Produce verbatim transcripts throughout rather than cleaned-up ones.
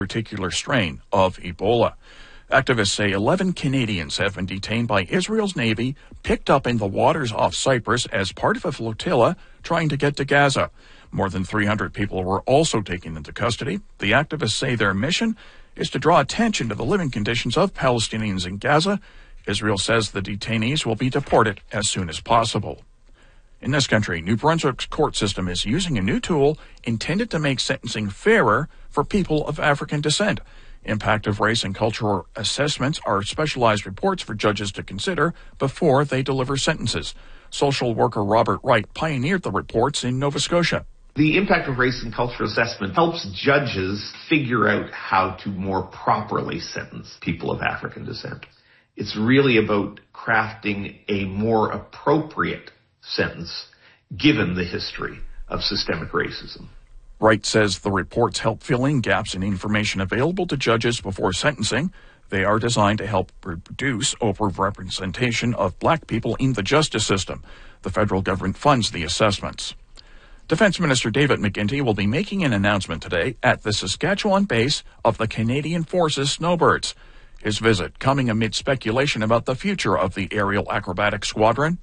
particular strain of Ebola. Activists say eleven Canadians have been detained by Israel's Navy, picked up in the waters off Cyprus as part of a flotilla trying to get to Gaza. More than three hundred people were also taken into custody. The activists say their mission is to draw attention to the living conditions of Palestinians in Gaza. Israel says the detainees will be deported as soon as possible. In this country, New Brunswick's court system is using a new tool intended to make sentencing fairer for people of African descent. Impact of race and cultural assessments are specialized reports for judges to consider before they deliver sentences. Social worker Robert Wright pioneered the reports in Nova Scotia. The impact of race and cultural assessment helps judges figure out how to more properly sentence people of African descent. It's really about crafting a more appropriate sentence given the history of systemic racism. Wright says the reports help fill in gaps in information available to judges before sentencing. They are designed to help reduce overrepresentation of black people in the justice system. The federal government funds the assessments. Defense Minister David McGuinty will be making an announcement today at the Saskatchewan base of the Canadian Forces Snowbirds. His visit coming amid speculation about the future of the aerial acrobatic squadron.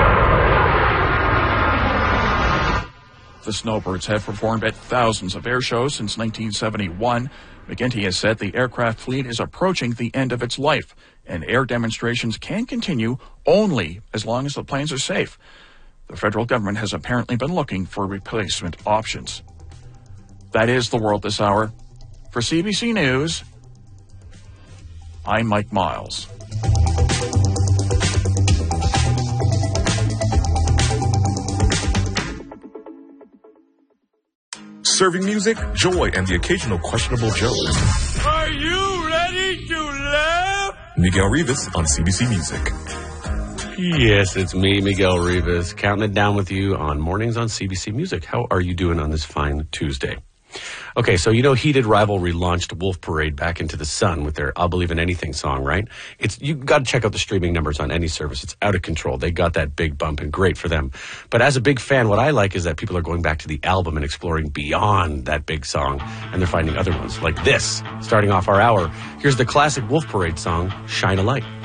The Snowbirds have performed at thousands of air shows since nineteen seventy-one. McGuinty has said the aircraft fleet is approaching the end of its life, and air demonstrations can continue only as long as the planes are safe. The federal government has apparently been looking for replacement options. That is the world this hour. For C B C News, I'm Mike Miles. Serving music, joy, and the occasional questionable joke. Are you ready to laugh? Miguel Rivas on C B C Music. Yes, it's me, Miguel Rivas, counting it down with you on Mornings on C B C Music. How are you doing on this fine Tuesday? Okay, so you know Heated Rivalry launched Wolf Parade back into the sun with their I'll Believe in Anything song, right? It's you got to check out the streaming numbers on any service. It's out of control. They got that big bump, and great for them. But as a big fan, what I like is that people are going back to the album and exploring beyond that big song, and they're finding other ones like this. Starting off our hour, here's the classic Wolf Parade song, Shine a Light.